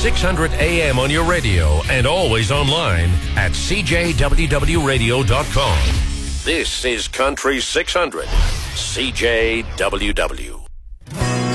600 AM on your radio and always online at cjwwradio.com. This is Country 600, CJWW.